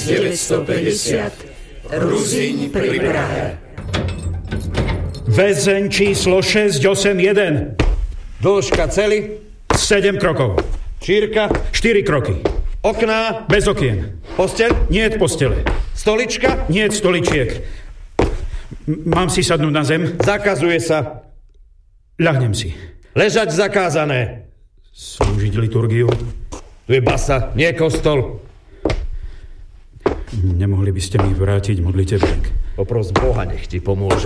1950 Ruzyň pri Prahe. Väzeň číslo 681. Dĺžka cely? 7 krokov. Šírka? 4 kroky. Okná? Bez okien. Posteľ? Niet postele. Stolička? Niet stoličiek. Mám si sadnúť na zem? Zakazuje sa. Ľahnem si. Ležať zakázané. Slúžiť liturgiu? Tu je basa, nie kostol. Nemohli by ste mi vrátiť modlitebník? Popros Boha, nech ti pomôže.